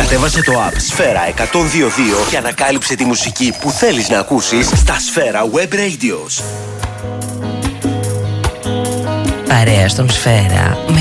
Κατέβασε το app Σφαίρα 102.2 και ανακάλυψε τη μουσική που θέλεις να ακούσεις στα Σφαίρα Web Radios. Παρέα στον Σφαίρα.